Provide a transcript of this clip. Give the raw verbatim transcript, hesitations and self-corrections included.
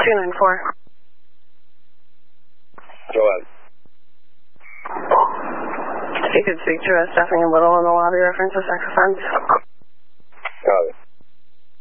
two nine four. Go ahead. If you could speak to a Stephanie Little in the lobby reference to sex offense.